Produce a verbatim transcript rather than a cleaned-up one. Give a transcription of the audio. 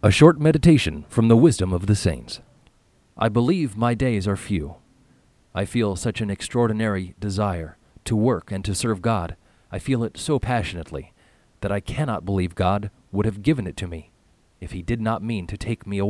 A short meditation from the wisdom of the saints. I believe my days are few. I feel such an extraordinary desire to work and to serve God. I feel it so passionately that I cannot believe God would have given it to me if he did not mean to take me away.